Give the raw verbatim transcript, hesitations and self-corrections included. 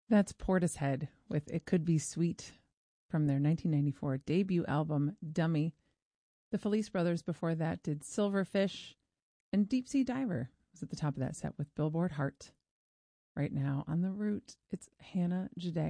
That's Portishead with It Could Be Sweet from their nineteen ninety-four debut album, Dummy. The Felice Brothers before that did Silverfish, and Deep Sea Diver was at the top of that set with Billboard Heart. Right now on the route, it's Hannah Jade.